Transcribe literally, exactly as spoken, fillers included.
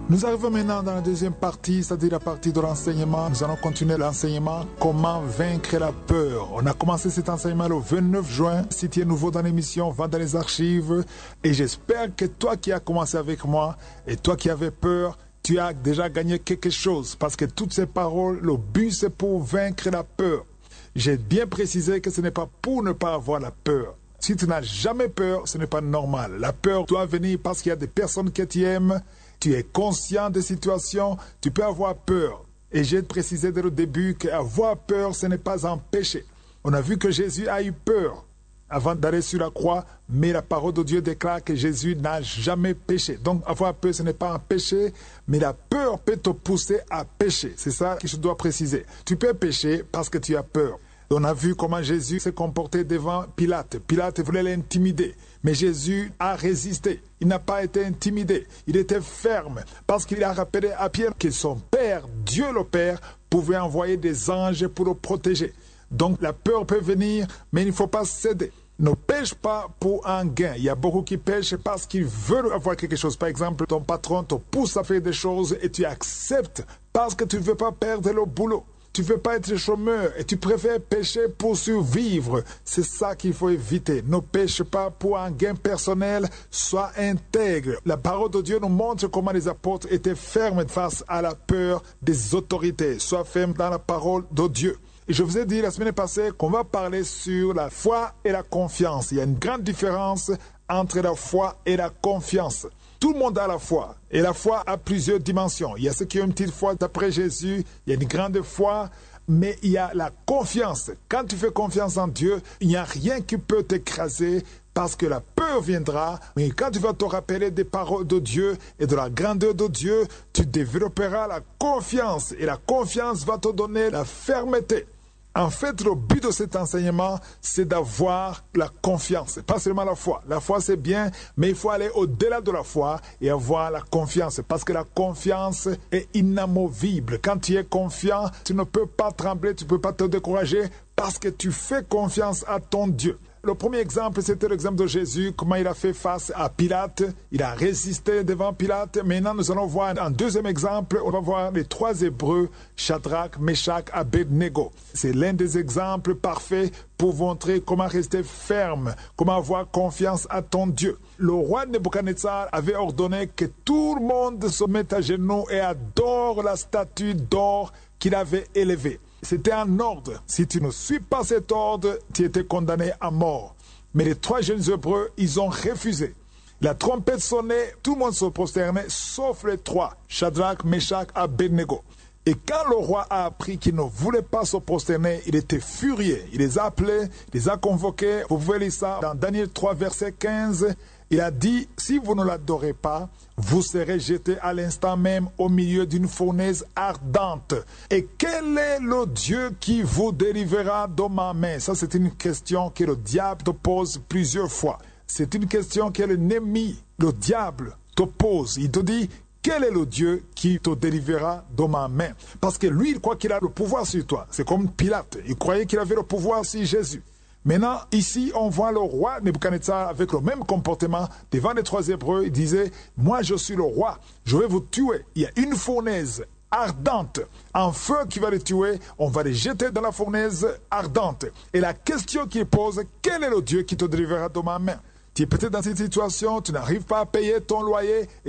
Nous arrivons maintenant dans la deuxième partie, c'est-à-dire la partie de l'enseignement. Nous allons continuer l'enseignement, comment vaincre la peur. On a commencé cet enseignement le vingt-neuf juin. Si tu es nouveau dans l'émission, va dans les archives. Et j'espère que toi qui as commencé avec moi et toi qui avais peur, tu as déjà gagné quelque chose. Parce que toutes ces paroles, le but c'est pour vaincre la peur. J'ai bien précisé que ce n'est pas pour ne pas avoir la peur. Si tu n'as jamais peur, ce n'est pas normal. La peur doit venir parce qu'il y a des personnes que tu aimes. Tu es conscient des situations, tu peux avoir peur. Et j'ai précisé dès le début qu'avoir peur, ce n'est pas un péché. On a vu que Jésus a eu peur avant d'aller sur la croix, mais la parole de Dieu déclare que Jésus n'a jamais péché. Donc avoir peur, ce n'est pas un péché, mais la peur peut te pousser à pécher. C'est ça que je dois préciser. Tu peux pécher parce que tu as peur. On a vu comment Jésus s'est comporté devant Pilate. Pilate voulait l'intimider, mais Jésus a résisté. Il n'a pas été intimidé. Il était ferme parce qu'il a rappelé à Pierre que son Père, Dieu le Père, pouvait envoyer des anges pour le protéger. Donc la peur peut venir, mais il ne faut pas céder. Ne pêche pas pour un gain. Il y a beaucoup qui pêchent parce qu'ils veulent avoir quelque chose. Par exemple, ton patron te pousse à faire des choses et tu acceptes parce que tu ne veux pas perdre le boulot. Tu ne veux pas être chômeur et tu préfères pécher pour survivre. C'est ça qu'il faut éviter. Ne pêche pas pour un gain personnel, sois intègre. La parole de Dieu nous montre comment les apôtres étaient fermes face à la peur des autorités. Sois ferme dans la parole de Dieu. Et je vous ai dit la semaine passée qu'on va parler sur la foi et la confiance. Il y a une grande différence entre la foi et la confiance. Tout le monde a la foi. Et la foi a plusieurs dimensions. Il y a ceux qui ont une petite foi d'après Jésus. Il y a une grande foi. Mais il y a la confiance. Quand tu fais confiance en Dieu, il n'y a rien qui peut t'écraser parce que la peur viendra. Mais quand tu vas te rappeler des paroles de Dieu et de la grandeur de Dieu, tu développeras la confiance. Et la confiance va te donner la fermeté. En fait, le but de cet enseignement, c'est d'avoir la confiance, pas seulement la foi. La foi, c'est bien, mais il faut aller au-delà de la foi et avoir la confiance, parce que la confiance est inamovible. Quand tu es confiant, tu ne peux pas trembler, tu ne peux pas te décourager, parce que tu fais confiance à ton Dieu. Le premier exemple, c'était l'exemple de Jésus, comment il a fait face à Pilate. Il a résisté devant Pilate. Maintenant, nous allons voir un deuxième exemple. On va voir les trois Hébreux, Shadrach, Meshach, Abednego. C'est l'un des exemples parfaits pour montrer comment rester ferme, comment avoir confiance à ton Dieu. Le roi Nebuchadnezzar avait ordonné que tout le monde se mette à genoux et adore la statue d'or qu'il avait élevée. C'était un ordre. Si tu ne suis pas cet ordre, tu étais condamné à mort. Mais les trois jeunes Hébreux, ils ont refusé. La trompette sonnait, tout le monde se prosternait, sauf les trois, Shadrach, Meshach, Abednego. Et quand le roi a appris qu'ils ne voulaient pas se prosterner, il était furieux. Il les a appelés, il les a convoqués. Vous pouvez lire ça dans Daniel trois, verset quinze. Il a dit, si vous ne l'adorez pas, vous serez jetés à l'instant même au milieu d'une fournaise ardente. Et quel est le Dieu qui vous délivrera de ma main? Ça, c'est une question que le diable te pose plusieurs fois. C'est une question que l'ennemi, le diable, te pose. Il te dit, quel est le Dieu qui te délivrera de ma main? Parce que lui, il croit qu'il a le pouvoir sur toi. C'est comme Pilate. Il croyait qu'il avait le pouvoir sur Jésus. Maintenant, ici, on voit le roi Nebuchadnezzar avec le même comportement devant les trois Hébreux. Il disait, moi je suis le roi, je vais vous tuer. Il y a une fournaise ardente, un feu qui va les tuer, on va les jeter dans la fournaise ardente. Et la question qu'il pose, quel est le Dieu qui te délivrera de ma main? Tu es peut-être dans cette situation, tu n'arrives pas à payer ton loyer.